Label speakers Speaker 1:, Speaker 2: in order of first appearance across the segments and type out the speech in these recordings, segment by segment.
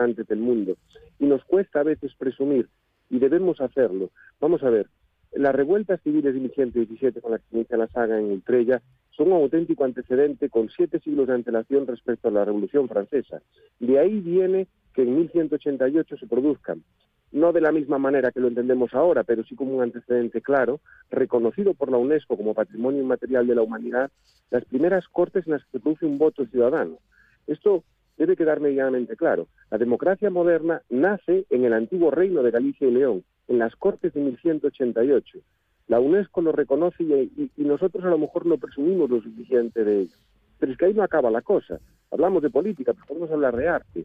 Speaker 1: importantes del mundo. Y nos cuesta a veces presumir, y debemos hacerlo. Vamos a ver, las revueltas civiles de 1117 con las que inicia la saga en Utrella son un auténtico antecedente con 7 siglos de antelación respecto a la Revolución Francesa. De ahí viene que en 1188 se produzcan, no de la misma manera que lo entendemos ahora, pero sí como un antecedente claro, reconocido por la UNESCO como Patrimonio Inmaterial de la Humanidad, las primeras cortes en las que se produce un voto ciudadano. Esto debe quedar medianamente claro. La democracia moderna nace en el antiguo reino de Galicia y León, en las Cortes de 1188. La UNESCO lo reconoce y nosotros a lo mejor no presumimos lo suficiente de ello. Pero es que ahí no acaba la cosa. Hablamos de política, pero podemos hablar de arte.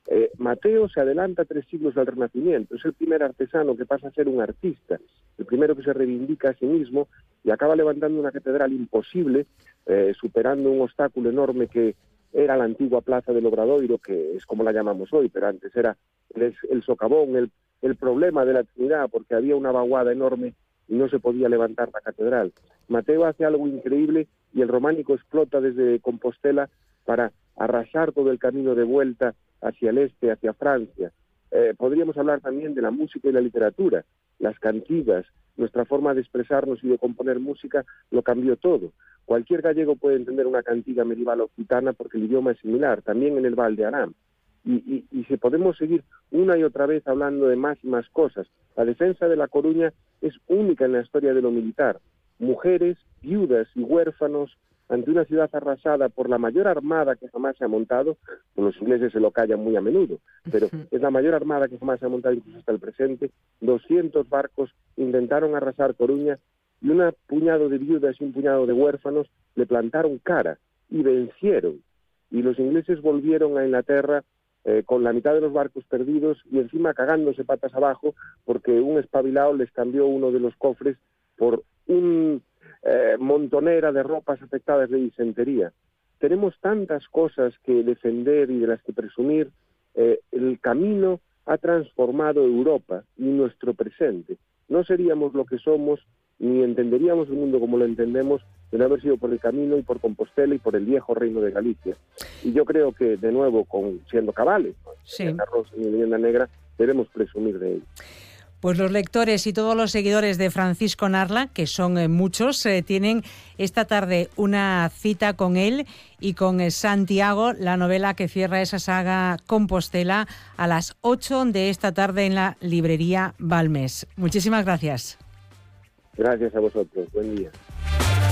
Speaker 1: Mateo se adelanta 3 siglos al Renacimiento. Es el primer artesano que pasa a ser un artista, el primero que se reivindica a sí mismo y acaba levantando una catedral imposible, superando un obstáculo enorme que era la antigua Plaza del Obradoiro, que es como la llamamos hoy, pero antes era el socavón, el problema de la Trinidad, porque había una vaguada enorme y no se podía levantar la catedral. Mateo hace algo increíble y el románico explota desde Compostela para arrasar todo el camino de vuelta hacia el este, hacia Francia. Podríamos hablar también de la música y la literatura, las cantigas, nuestra forma de expresarnos y de componer música lo cambió todo. Cualquier gallego puede entender una cantiga medieval occitana porque el idioma es similar, también en el Val de Arán. Y si podemos seguir una y otra vez hablando de más y más cosas. La defensa de La Coruña es única en la historia de lo militar. Mujeres, viudas y huérfanos ante una ciudad arrasada por la mayor armada que jamás se ha montado, pues los ingleses se lo callan muy a menudo, pero es la mayor armada que jamás se ha montado incluso hasta el presente. 200 barcos intentaron arrasar Coruña y un puñado de viudas y un puñado de huérfanos le plantaron cara y vencieron. Y los ingleses volvieron a Inglaterra con la mitad de los barcos perdidos y encima cagándose patas abajo porque un espabilado les cambió uno de los cofres por un montonera de ropas afectadas de disentería. Tenemos tantas cosas que defender y de las que presumir. El camino ha transformado Europa y nuestro presente. No seríamos lo que somos ni entenderíamos el mundo como lo entendemos de no haber sido por el camino y por Compostela y por el viejo reino de Galicia. Y yo creo que, de nuevo, siendo cabales, ¿no?
Speaker 2: Sí.
Speaker 1: Carlos y Leyenda Negra, debemos presumir de ello.
Speaker 2: Pues los lectores y todos los seguidores de Francisco Narla, que son muchos, tienen esta tarde una cita con él y con Santiago, la novela que cierra esa saga Compostela, a las 8 de esta tarde en la librería Balmes. Muchísimas gracias.
Speaker 1: Gracias a vosotros. Buen día.